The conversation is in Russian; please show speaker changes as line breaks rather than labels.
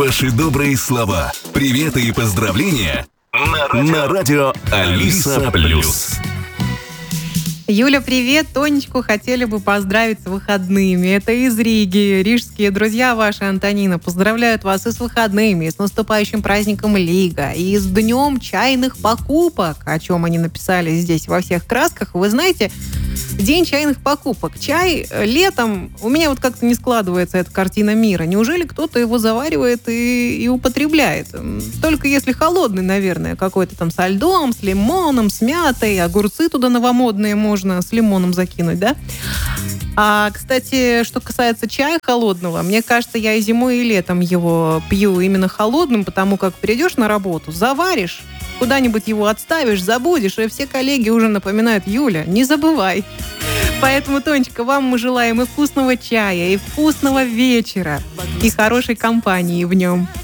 Ваши добрые слова, приветы и поздравления на радио Алиса+.
Юля, привет! Тонечку хотели бы поздравить с выходными. Это из Риги. Рижские друзья ваши, Антонина, поздравляют вас и с выходными, и с наступающим праздником Лига, и с Днем чайных покупок, о чем они написали здесь во всех красках. Вы знаете, День чайных покупок. Чай летом, у меня вот как-то не складывается эта картина мира. Неужели кто-то его заваривает и употребляет? Только если холодный, наверное, какой-то там со льдом, с лимоном, с мятой, огурцы туда новомодные можно с лимоном закинуть, да? А, кстати, что касается чая холодного, мне кажется, я и зимой, и летом его пью именно холодным, потому как придешь на работу, заваришь, куда-нибудь его отставишь, забудешь, и все коллеги уже напоминают: Юля, не забывай. Поэтому, Тонечка, вам мы желаем и вкусного чая, и вкусного вечера, и хорошей компании в нем.